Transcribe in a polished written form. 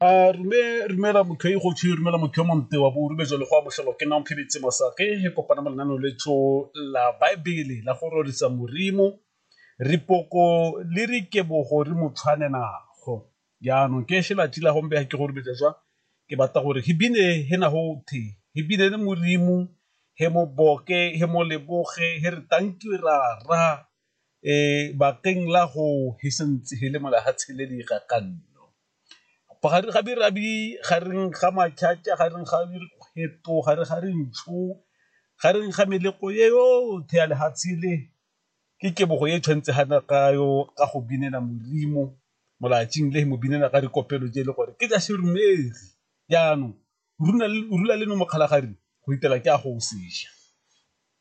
Rumela mokgwa go tshwe rumela mokgwa monte wa bo rume jole go amogelwa ke nang phebetse masake he kopana mo lenaneo le tlo la Bible la go rorisa morimo ripoko le re ke bogo re mo tshwanenago yaanong ke shela tila gombe ha ke go rumetsa jwa ke batla gore he bine he na ho the he bine le morimo he mo boke he mo leboge he re tanki ra bakeng la go he sentse he le mola ha tsheledi ga kanno ga birabi gareng ga matšhatša gareng ga dikgweto gare ga rintsho gareng ga meleko ye yotlhe ya lehatshe le ke kebogo ye tshwantse gana ka yo ka go binela modimo molatšing le mo binela ka dikopelo tse le gore ke tša serumedi jaanong rula le no mokgalagadi go itela ke a go seja